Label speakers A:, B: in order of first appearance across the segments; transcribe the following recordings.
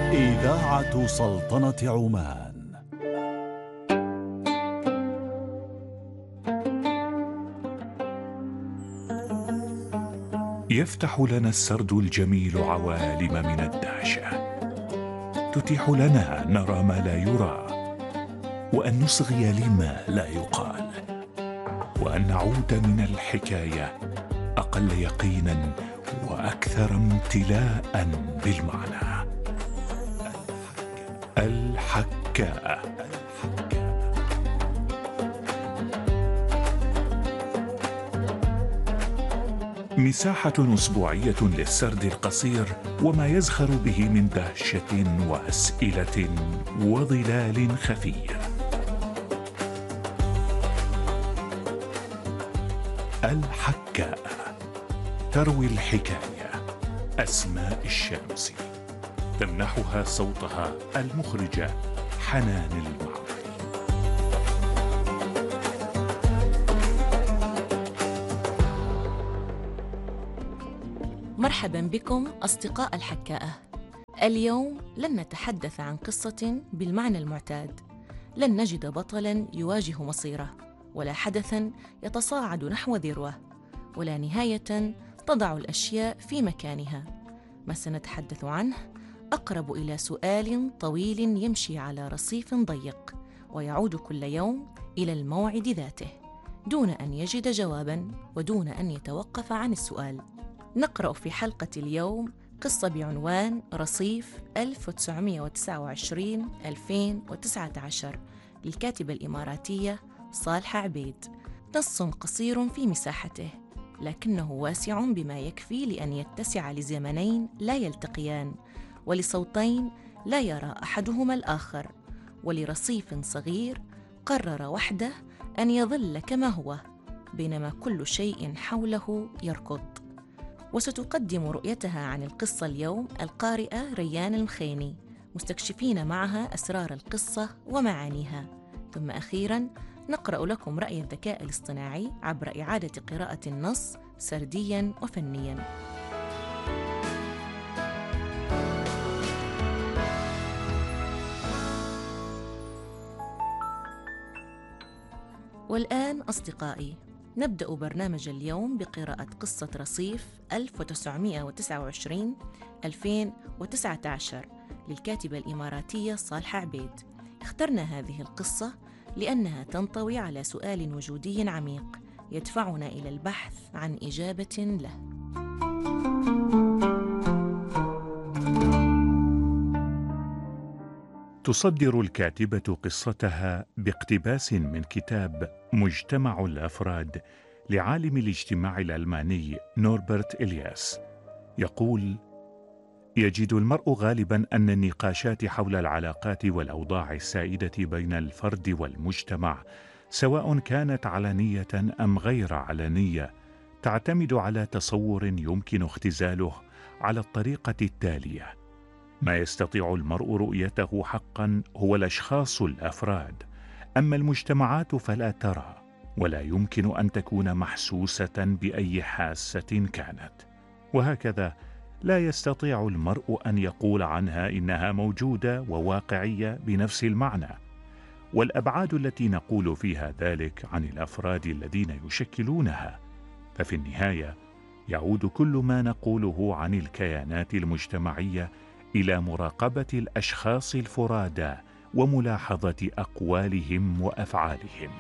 A: إذاعة سلطنة عمان.
B: يفتح لنا السرد الجميل عوالم من الدهشة، تتيح لنا أن نرى ما لا يرى، وأن نصغي لما لا يقال، وأن نعود من الحكاية أقل يقينا وأكثر امتلاء بالمعنى. الحكاء. مساحة أسبوعية للسرد القصير وما يزخر به من دهشة وأسئلة وظلال خفي. الحكاء، تروي الحكاية أسماء الشامسي، تمنحها صوتها المخرجة حنان المعمري.
C: مرحبا بكم أصدقاء الحكاءة. اليوم لن نتحدث عن قصة بالمعنى المعتاد، لن نجد بطلاً يواجه مصيره، ولا حدثاً يتصاعد نحو ذروة، ولا نهاية تضع الأشياء في مكانها. ما سنتحدث عنه أقرب إلى سؤال طويل يمشي على رصيف ضيق، ويعود كل يوم إلى الموعد ذاته دون أن يجد جواباً ودون أن يتوقف عن السؤال. نقرأ في حلقة اليوم قصة بعنوان رصيف 1929-2019 للكاتبة الإماراتية صالحة عبيد. نص قصير في مساحته، لكنه واسع بما يكفي لأن يتسع لزمنين لا يلتقيان، ولصوتين لا يرى أحدهما الآخر، ولرصيف صغير قرر وحده أن يظل كما هو بينما كل شيء حوله يركض. وستقدم رؤيتها عن القصة اليوم القارئة ريان المخيني، مستكشفين معها أسرار القصة ومعانيها. ثم أخيراً نقرأ لكم رأي الذكاء الاصطناعي عبر إعادة قراءة النص سردياً وفنياً. والآن أصدقائي، نبدأ برنامج اليوم بقراءة قصة رصيف 1929-2019 للكاتبة الإماراتية صالحة عبيد. اخترنا هذه القصة لأنها تنطوي على سؤال وجودي عميق يدفعنا إلى البحث عن إجابة له.
B: تصدر الكاتبة قصتها باقتباس من كتاب مجتمع الأفراد لعالم الاجتماع الألماني نوربرت إلياس. يقول: يجد المرء غالبا أن النقاشات حول العلاقات والأوضاع السائدة بين الفرد والمجتمع، سواء كانت علنية أم غير علنية، تعتمد على تصور يمكن اختزاله على الطريقة التالية: ما يستطيع المرء رؤيته حقا هو الأشخاص الأفراد، أما المجتمعات فلا ترى ولا يمكن أن تكون محسوسة بأي حاسة كانت. وهكذا لا يستطيع المرء أن يقول عنها إنها موجودة وواقعية بنفس المعنى. والأبعاد التي نقول فيها ذلك عن الأفراد الذين يشكلونها، ففي النهاية يعود كل ما نقوله عن الكيانات المجتمعية إلى مراقبة الأشخاص الفرادى وملاحظة أقوالهم وأفعالهم.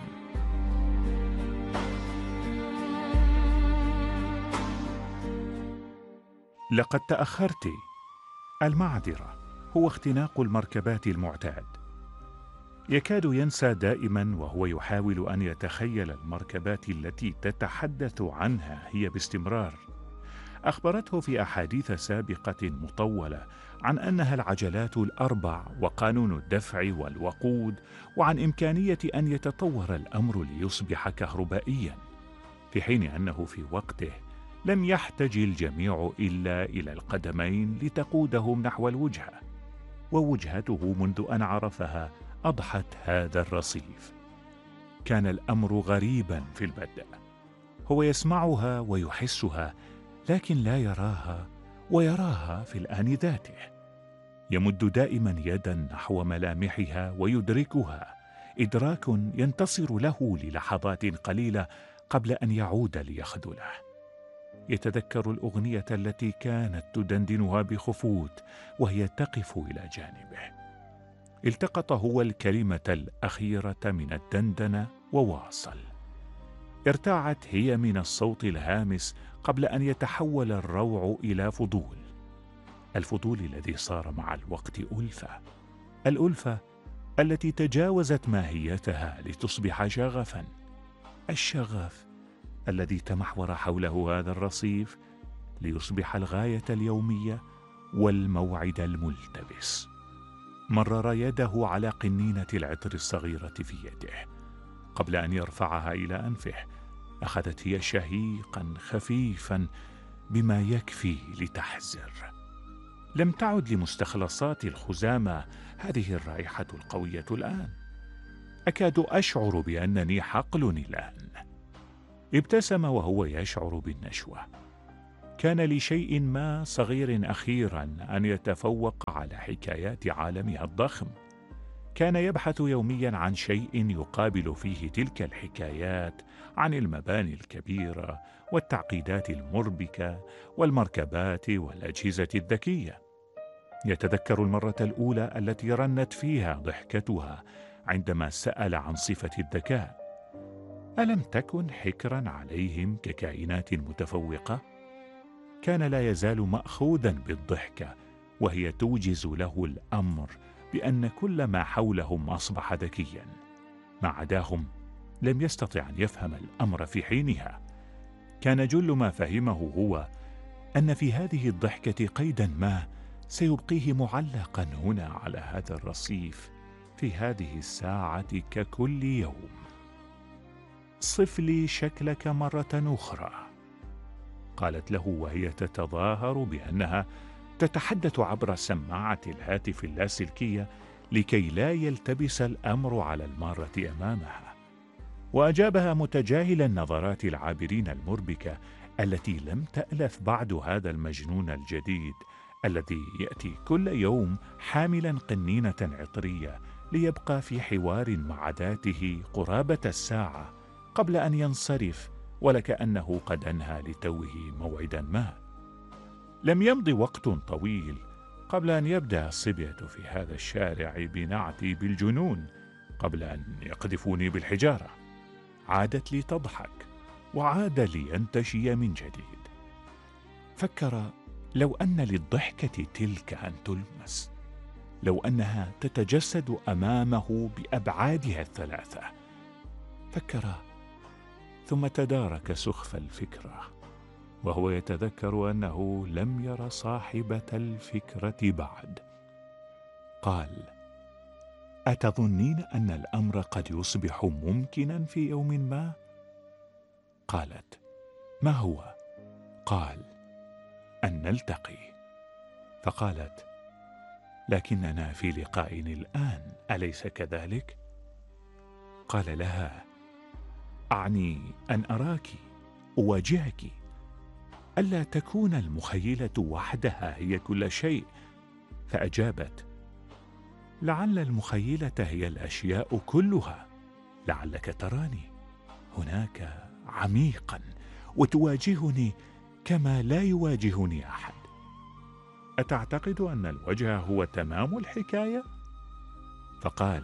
B: لقد تأخرت. المعذرة هو اختناق المركبات المعتاد. يكاد ينسى دائما وهو يحاول أن يتخيل المركبات التي تتحدث عنها هي باستمرار. أخبرته في أحاديث سابقة مطولة عن أنها العجلات الأربع وقانون الدفع والوقود، وعن إمكانية أن يتطور الأمر ليصبح كهربائيا، في حين أنه في وقته لم يحتج الجميع إلا إلى القدمين لتقودهم نحو الوجهة، ووجهته منذ أن عرفها أضحت هذا الرصيف. كان الأمر غريبا في البدء، هو يسمعها ويحسها لكن لا يراها، ويراها في الآن ذاته. يمد دائما يدا نحو ملامحها ويدركها إدراك ينتصر له للحظات قليلة قبل أن يعود ليخذله. يتذكر الأغنية التي كانت تدندنها بخفوت وهي تقف إلى جانبه. التقط هو الكلمة الأخيرة من الدندنة وواصل. ارتاعت هي من الصوت الهامس قبل أن يتحول الروع إلى فضول. الفضول الذي صار مع الوقت ألفة. الألفة التي تجاوزت ماهيتها لتصبح شغفا. الشغف الذي تمحور حوله هذا الرصيف ليصبح الغاية اليومية والموعد الملتبس. مرر يده على قنينة العطر الصغيرة في يده. قبل أن يرفعها إلى أنفه أخذت هي شهيقا خفيفا بما يكفي لتحزر. لم تعد لمستخلصات الخزامة هذه الرائحة القوية الآن. أكاد أشعر بأنني حقل الآن. ابتسم وهو يشعر بالنشوة. كان لشيء ما صغير أخيرا أن يتفوق على حكايات عالمها الضخم. كان يبحث يوميا عن شيء يقابل فيه تلك الحكايات عن المباني الكبيرة والتعقيدات المربكة والمركبات والأجهزة الذكية. يتذكر المرة الأولى التي رنت فيها ضحكتها عندما سأل عن صفة الذكاء. ألم تكن حكرا عليهم ككائنات متفوقة؟ كان لا يزال مأخوذا بالضحكة وهي توجز له الأمر بأن كل ما حولهم أصبح ذكيا. ما عداهم لم يستطع أن يفهم الأمر في حينها. كان جل ما فهمه هو أن في هذه الضحكة قيدا ما سيبقيه معلقا هنا على هذا الرصيف في هذه الساعة ككل يوم. صف لي شكلك مرة أخرى، قالت له وهي تتظاهر بأنها تتحدث عبر سماعة الهاتف اللاسلكية لكي لا يلتبس الأمر على المارة أمامها. وأجابها متجاهلا نظرات العابرين المربكة التي لم تألف بعد هذا المجنون الجديد الذي يأتي كل يوم حاملا قنينة عطرية ليبقى في حوار مع ذاته قرابة الساعة قبل أن ينصرف، ولكأنه قد أنهى لتوه موعدا ما. لم يمض وقت طويل قبل أن يبدأ الصبية في هذا الشارع بنعتي بالجنون قبل أن يقذفوني بالحجارة. عادت لي تضحك وعاد لينتشي من جديد. فكر لو أن للضحكة تلك أن تلمس، لو أنها تتجسد أمامه بأبعادها الثلاثة. فكر ثم تدارك سخف الفكرة وهو يتذكر أنه لم ير صاحبة الفكرة بعد. قال: أتظنين أن الأمر قد يصبح ممكنا في يوم ما؟ قالت: ما هو؟ قال: أن نلتقي. فقالت: لكننا في لقاء الآن، أليس كذلك؟ قال لها: أعني أن أراك، أواجهك، ألا تكون المخيلة وحدها هي كل شيء. فأجابت: لعل المخيلة هي الأشياء كلها، لعلك تراني هناك عميقا وتواجهني كما لا يواجهني أحد. أتعتقد أن الوجه هو تمام الحكاية؟ فقال: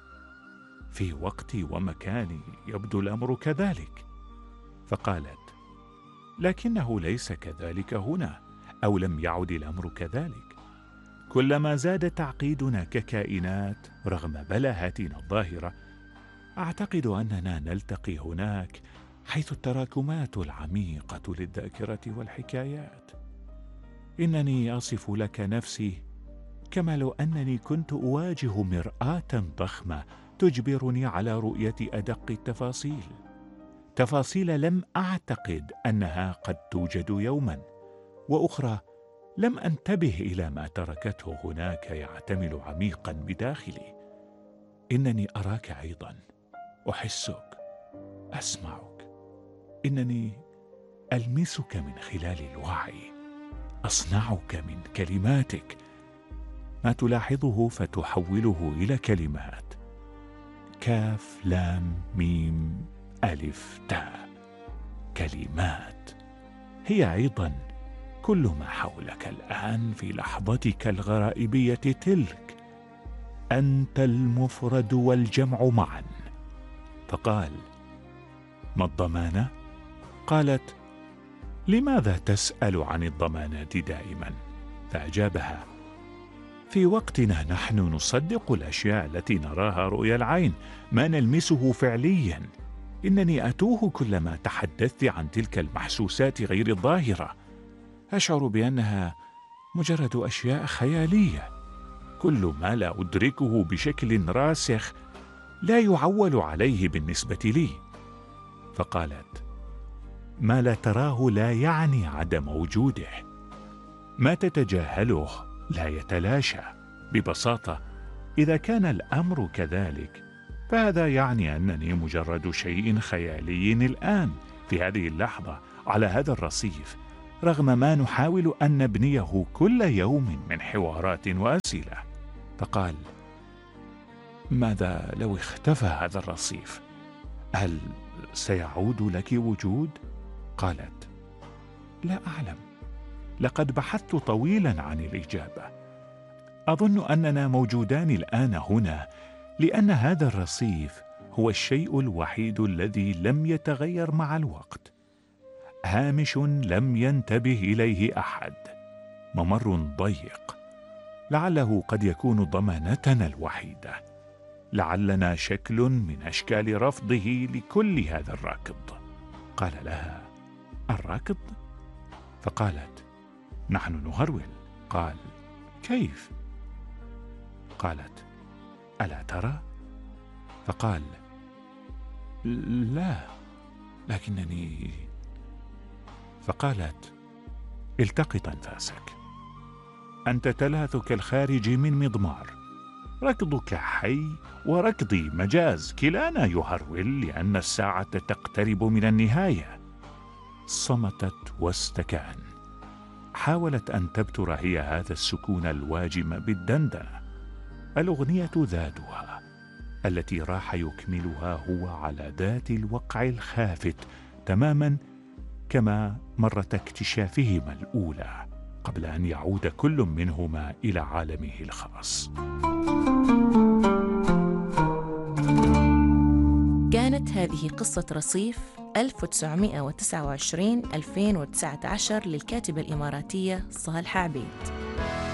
B: في وقتي ومكاني يبدو الأمر كذلك. فقالت: لكنه ليس كذلك هنا، أو لم يعد الأمر كذلك. كلما زاد تعقيدنا ككائنات رغم بلاهاتنا الظاهرة، أعتقد أننا نلتقي هناك حيث التراكمات العميقة للذاكرة والحكايات. إنني أصف لك نفسي كما لو أنني كنت أواجه مرآة ضخمة تجبرني على رؤية أدق التفاصيل، تفاصيل لم أعتقد أنها قد توجد يوما، وأخرى لم أنتبه إلى ما تركته هناك يعتمل عميقا بداخلي. إنني أراك أيضا، أحسك، أسمعك، إنني ألمسك من خلال الوعي، أصنعك من كلماتك. ما تلاحظه فتحوله إلى كلمات: كاف لام ميم ألف تاء. كلمات هي أيضا كل ما حولك الآن في لحظتك الغرائبية تلك. أنت المفرد والجمع معا. فقال: ما الضمانة؟ قالت: لماذا تسأل عن الضمانات دائما؟ فأجابها: في وقتنا نحن نصدق الأشياء التي نراها رؤيا العين، ما نلمسه فعليا. إنني أتوه كلما تحدثت عن تلك المحسوسات غير الظاهرة. أشعر بأنها مجرد أشياء خيالية. كل ما لا أدركه بشكل راسخ لا يعول عليه بالنسبة لي. فقالت: ما لا تراه لا يعني عدم وجوده. ما تتجاهله لا يتلاشى. ببساطة، إذا كان الأمر كذلك فهذا يعني أنني مجرد شيء خيالي الآن في هذه اللحظة على هذا الرصيف، رغم ما نحاول أن نبنيه كل يوم من حوارات وأسئلة. فقال: ماذا لو اختفى هذا الرصيف؟ هل سيعود لك وجود؟ قالت: لا أعلم. لقد بحثت طويلا عن الإجابة. أظن أننا موجودان الآن هنا لأن هذا الرصيف هو الشيء الوحيد الذي لم يتغير مع الوقت. هامش لم ينتبه إليه أحد. ممر ضيق. لعله قد يكون ضمانتنا الوحيدة. لعلنا شكل من أشكال رفضه لكل هذا الراكض. قال لها: الراكض؟ فقالت: نحن نهرول. قال: كيف؟ قالت: ألا ترى؟ فقال: لا، لكنني... فقالت: التقط أنفاسك. أنت تلهث كالخارج من مضمار. ركضك حي وركضي مجاز، كلانا يهرول لأن الساعة تقترب من النهاية. صمتت واستكان. حاولت أن تبتر هي هذا السكون الواجم بالدندنة. الأغنية ذاتها التي راح يكملها هو على ذات الوقع الخافت تماما كما مرة اكتشافهما الأولى، قبل أن يعود كل منهما إلى عالمه الخاص.
C: كانت هذه قصة رصيف 1929-2019 للكاتبة الإماراتية صالحة عبيد.